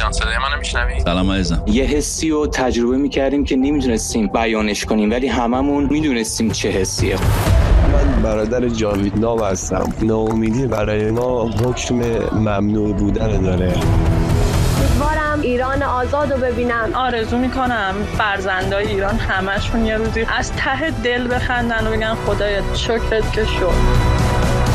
جان صدای منو میشنوی؟ سلام عزیزم. یه حسی رو تجربه میکردیم که نمیدونستیم بیانش کنیم، ولی هممون میدونستیم چه حسیه. من برادر جاوید نام هستم. ناامیدی برای ما حکم ممنوع بودن داره. امیدوارم ایران آزاد رو ببینم. آرزو میکنم فرزندای ایران همشون یه روزی از ته دل بخندن و بگن خدایا شکرت که شد.